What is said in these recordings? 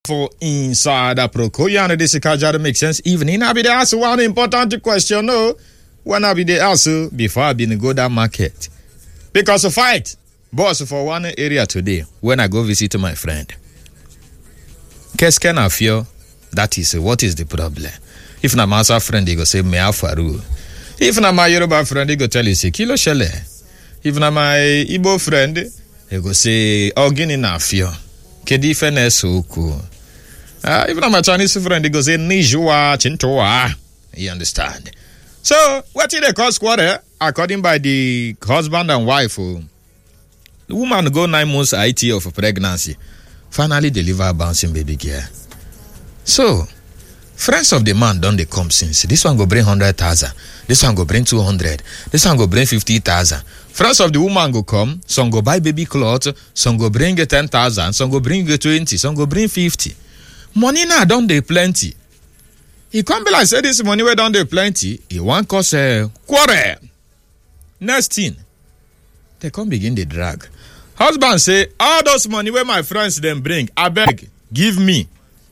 for inside a Prokoyan. This is Kajada Make Sense evening. I be the ask one important question. No, when I be the ask before I be in go that market. Because of fight, boss for one area today when I go visit my friend. Qu'est-ce qu'on a fait? That is what is the problem. If na my friend, he go say me afaru. If na my Yoruba friend, he go tell you say kilo shele. If na my Igbo friend, he go say ogini na fio. Kedi fene soku. If na my Chinese friend, he go say nijua chintoa. You understand? So what is the cause quarrel? According by the husband and wife, the woman go 9 months IT of pregnancy, finally deliver a bouncing baby girl. So friends of the man don't they come since. This one go bring 100,000. This one go bring 200. This one go bring 50,000. Friends of the woman go come. Some go buy baby clothes. Some go bring 10,000. Some go bring 20. Some go bring 50. Money now don't they plenty. He come be like say this money where don't they plenty. He want cause a quarrel. Next thing, they come begin the drag. Husband say all those money where my friends them bring, I beg, give me.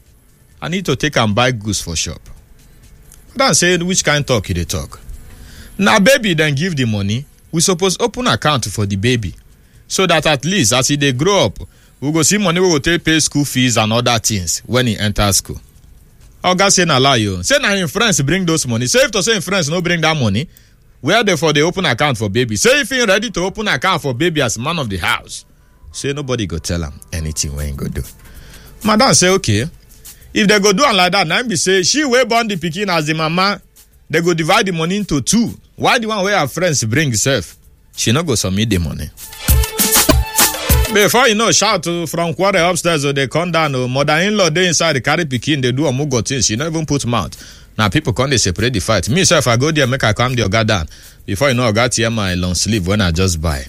I need to take and buy goods for shop. Then say which kind talk they talk. Now baby then give the money. We suppose open account for the baby, so that at least as they grow up, we go see money we go take pay school fees and other things when he enters school. Oga say na lie you. Say na him friends bring those money. Say if to say him friends no bring that money, where they for the open account for baby? Say if he ready to open account for baby as man of the house. Say nobody go tell him anything when he go do. Madam say okay. If they go do like that, now be say she will born the pikin as the mama, they go divide the money into two. Why the one where her friends bring herself? She not go submit the money. Before you know, shout from quarter upstairs or they come down. Mother-in-law they inside the carry pikin, they do a mugo thing. She not even put mouth. Now people come they separate the fight. Me self I go there make I calm the oga down. Before you know I got here my long sleeve when I just buy.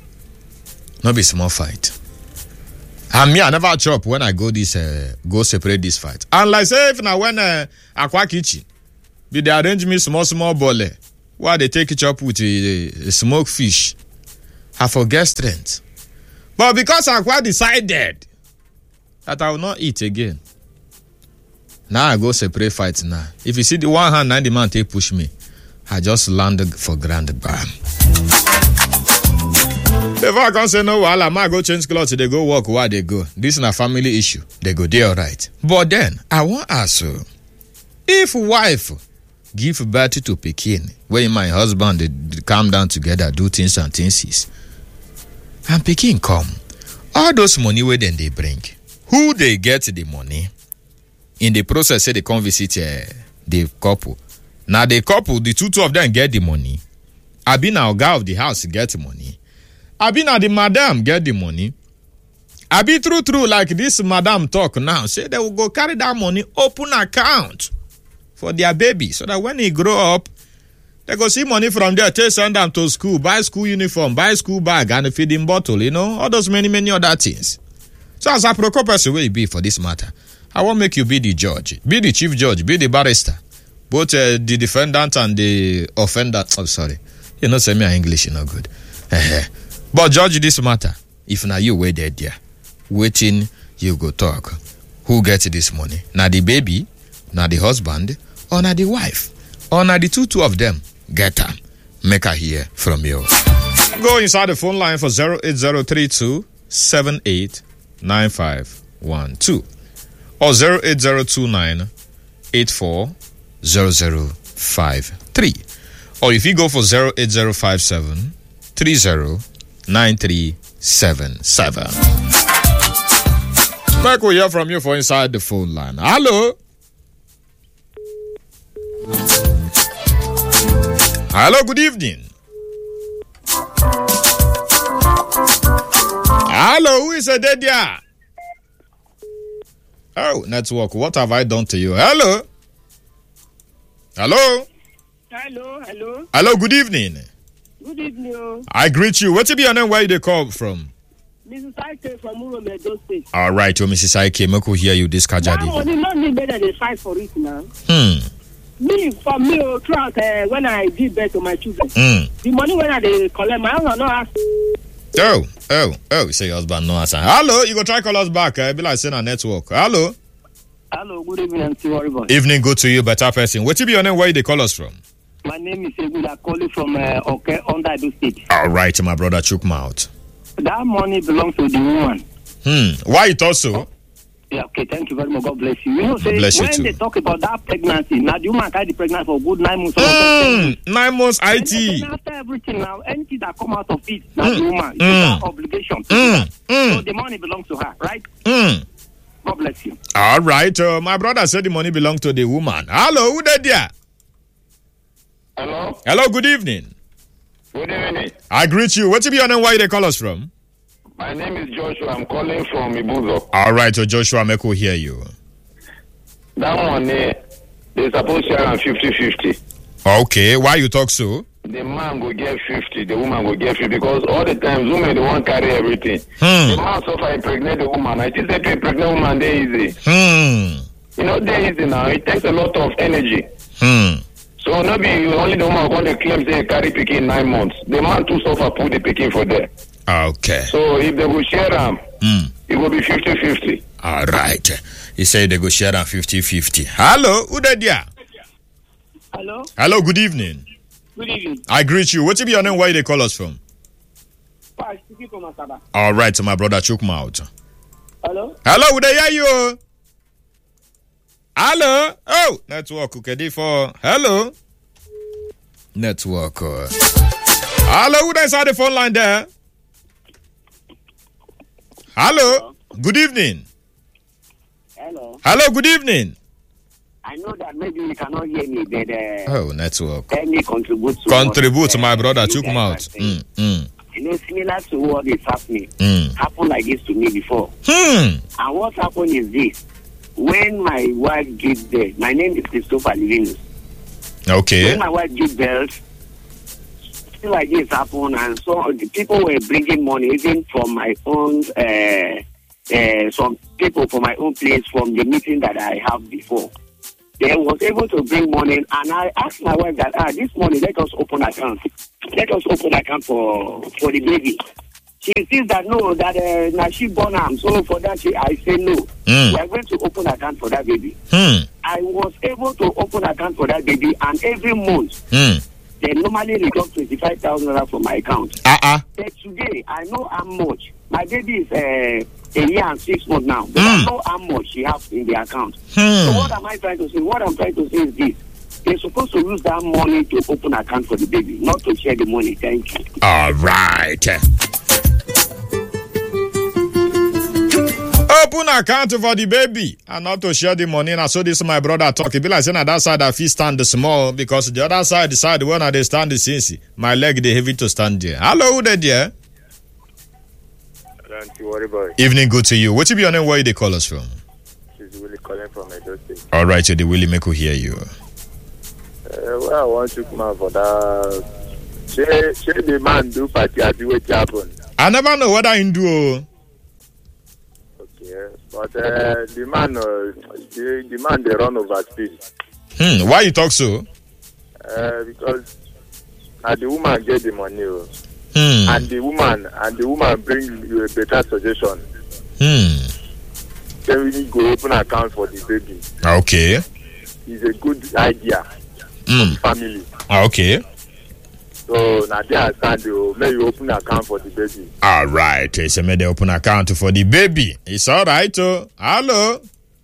Not be small fight. And me, I never chop when I go this go separate this fight. And like say if now when aqua kitchen, be they arrange me small bole, why they take it up with smoked fish, I forget strength. But because aqua decided that I will not eat again, now I go separate fight now. If you see the one hand 90 man take push me, I just landed for grand bam. Before I can say no, I might go change clothes, they go walk while they go. This is a family issue. They go there, all right. But then, I want to ask you, if wife give birth to pikin, when my husband, they calm down together, do things and things, and pikin come, all those money where then they bring, who they get the money? In the process, say they come visit the couple. Now the couple, the two of them get the money. I be now guy of the house get money. I be now the madam get the money. I be true like this madam talk now. Say they will go carry that money, open account for their baby. So that when he grow up, they go see money from there, take send them to school, buy school uniform, buy school bag and a feeding bottle, you know, all those many other things. So as a Procopus way be for this matter, I want make you be the judge, be the chief judge, be the barrister. Both the defendant and the offender. Oh, sorry. You know, say me English, you know good. But judge this matter. If now you wait there, waiting, you go talk. Who gets this money? Now the baby, now the husband, or now the wife, or now the two of them get her. Make her hear from you. Go inside the phone line for 08032 789512 or 08029 840053. Or if you go for 08057 309377. Back we hear from you for inside the phone line. Hello. Hello, good evening. Hello, who is a dead there? Oh, network, what have I done to you? Hello? Hello? Hello, good evening. Good evening. I greet you. What's your name? Where they call from? Mrs. Ike from Uromedo State. All right, Mrs. Ike, I could hear you this Kajadi. Now, not me better than fight for it now. For me, throughout when I give birth to my children, the money when I collect, my husband not ask. Oh, say your husband no answer. Hello, you go try call us back. Be like saying a network. Hello. Hello, good evening, Mr. Warrior. Evening, good to you, better person. What be your name? Where you they call us from? My name is Egula, calling from under Edo State. All right, my brother, chook mouth. That money belongs to the woman. Why it also? Yeah, okay, thank you very much. God bless you. You know, say, Bless you when too. they talk about that pregnancy, now the woman carry the pregnancy for good 9 months. 9 months Then IT. after everything, now anything that come out of it, now the woman, it's her obligation. So the money belongs to her, right? God bless you. All right, my brother said the money belongs to the woman. Hello, who there? Hello? Hello, good evening. Good evening. I greet you. What be your name? Where they call us from? My name is Joshua. I'm calling from Ibuzo. All right, so Joshua Meko hear you. That one, they supposed to share on 50-50. Okay, why you talk so? The man will get 50, the woman will get 50, because all the times women they want carry everything. Hmm. The man suffer impregnate the woman. I think that to impregnate woman they easy. You know they easy now. It takes a lot of energy. So no be only the woman want to claim they carry pikin 9 months. The man too suffer put the pikin for there. Okay. So if they will share them, it will be 50-50. All right. He said they go share on 50-50. Hello, who there? Hello? Hello, good evening. Good evening. I greet you. What be your name? Where they call us from? Speaking from Asaba. All right, so my brother chook me out. Hello? Hello, who there hear you? Hello? Oh, network. Okay, for hello. Network. Hello, who there's on the phone line there? Hello. Good evening. Hello? Hello, good evening. I know that maybe you cannot hear me, but Oh, network. let me contribute to Contribute to what, my brother you chook guys me are out. saying. You know, similar to what is happening, happened like this to me before. And what happened is this. When my wife gave birth, my name is Christopher Livinus. Okay. When my wife gave birth, things like this happened, and so the people were bringing money, even from my own, some people from my own place from the meeting that I have before. They was able to bring money, and I asked my wife that, this money, let us open account. Let us open account for the baby. She says that no, that now she born am. So for that, I say no. We are going to open account for that baby. I was able to open account for that baby, and every month they normally deduct 25,000 naira from my account. But today I know how much my baby is. A year and 6 months now, but I know how much she has in the account. So what am I trying to say? What I'm trying to say is this: they're supposed to use that money to open account for the baby, not to share the money. Thank you. All right. Open account for the baby and not to share the money. And so this my brother talk. It be like saying that side I feel stand small because the other side, the side when I they stand the since my leg they heavy to stand there. Hello, who there? Evening, good to you. What be your name? Where they call us from? She's really calling from Edo State. All right, so the Willie Meko hear you. Well, I want to come out for that. She the man do party at what happen. I never know what I do. Okay, but the man they run over speed. Why you talk so? Because the woman get the money. And the woman bring you a better suggestion. Then we need to go open account for the baby. Okay. It's a good idea for the family. Okay. So now they are standing. May you open account for the baby. All right. So may they open account for the baby. It's all right. Hello.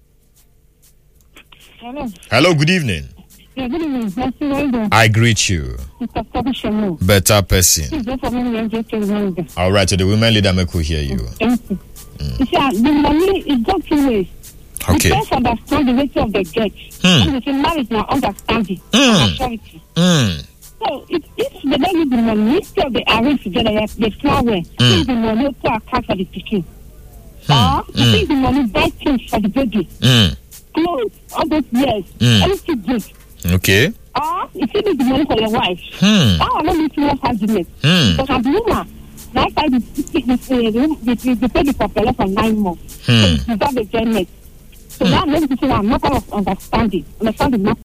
Hello. Hello. Good evening. Yeah, good evening. Nice to meet you. I greet you. Mr. Tabi Better person. Please don't forget me to remember. All right. So the women leader make who hear you. Thank you. You see, the money is got two ways. Okay. You first understand the nature of the debt. And you say marriage now understanding. Maturity. So if they don't use the money, instead they arrange together, they fly away. Use the money to account for the picking. Or you take the money, buy things for the baby. Clothes, all those years. Anything good. Okay. Or if you need the money for your wife. That will not lead to more argument. Because as a woman, last time the baby for less than 9 months. So you deserve a journey. So that makes me say I'm not going to understand the matter.